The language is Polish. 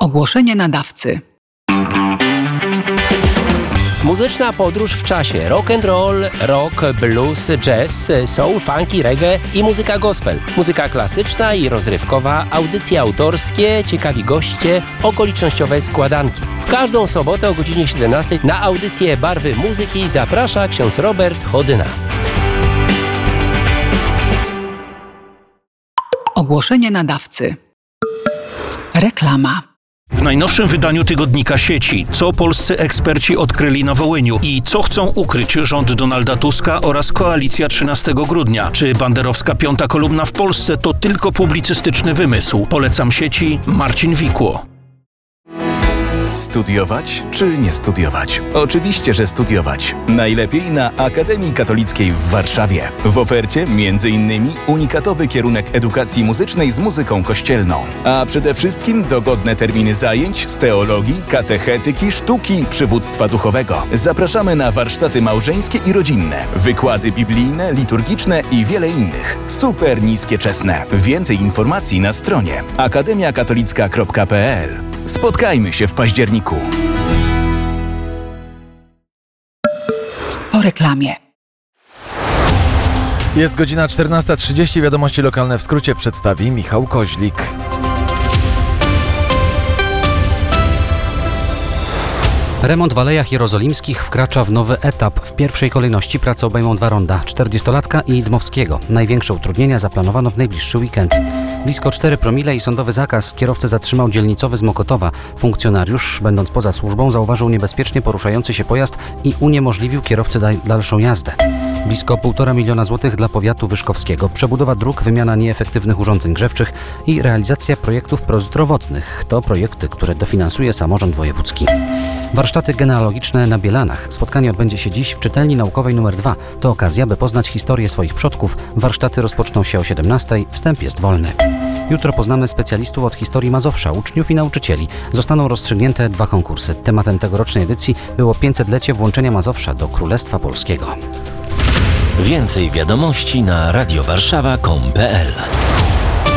Ogłoszenie nadawcy. Muzyczna podróż w czasie. Rock and roll, rock, blues, jazz, soul, funky, reggae i muzyka gospel. Muzyka klasyczna i rozrywkowa, audycje autorskie, ciekawi goście, okolicznościowe składanki. W każdą sobotę o godzinie 17 na audycję Barwy Muzyki zaprasza ksiądz Robert Chodyna. Ogłoszenie nadawcy. Reklama. W najnowszym wydaniu tygodnika Sieci, co polscy eksperci odkryli na Wołyniu i co chcą ukryć rząd Donalda Tuska oraz koalicja 13 grudnia. Czy banderowska piąta kolumna w Polsce to tylko publicystyczny wymysł? Polecam Sieci, Marcin Wikło. Studiować czy nie studiować? Oczywiście, że studiować. Najlepiej na Akademii Katolickiej w Warszawie. W ofercie m.in. unikatowy kierunek edukacji muzycznej z muzyką kościelną. A przede wszystkim dogodne terminy zajęć z teologii, katechetyki, sztuki, przywództwa duchowego. Zapraszamy na warsztaty małżeńskie i rodzinne, wykłady biblijne, liturgiczne i wiele innych. Super niskie czesne. Więcej informacji na stronie akademiakatolicka.pl. Spotkajmy się w październiku. Po reklamie. Jest godzina 14:30. Wiadomości lokalne w skrócie przedstawi Michał Koźlik. Remont w Alejach Jerozolimskich wkracza w nowy etap. W pierwszej kolejności prace obejmą 2 ronda, 40-latka i Dmowskiego. Największe utrudnienia zaplanowano w najbliższy weekend. Blisko 4 promile i sądowy zakaz. Kierowcę zatrzymał dzielnicowy z Mokotowa. Funkcjonariusz, będąc poza służbą, zauważył niebezpiecznie poruszający się pojazd i uniemożliwił kierowcy dalszą jazdę. Blisko 1,5 miliona złotych dla powiatu wyszkowskiego. Przebudowa dróg, wymiana nieefektywnych urządzeń grzewczych i realizacja projektów prozdrowotnych. To projekty, które dofinansuje samorząd wojewódzki. Warsztaty genealogiczne na Bielanach. Spotkanie odbędzie się dziś w czytelni naukowej nr 2. To okazja, by poznać historię swoich przodków. Warsztaty rozpoczną się o 17:00. Wstęp jest wolny. Jutro poznamy specjalistów od historii Mazowsza, uczniów i nauczycieli. Zostaną rozstrzygnięte 2 konkursy. Tematem tegorocznej edycji było 500-lecie włączenia Mazowsza do Królestwa Polskiego. Więcej wiadomości na radiowarszawa.com.pl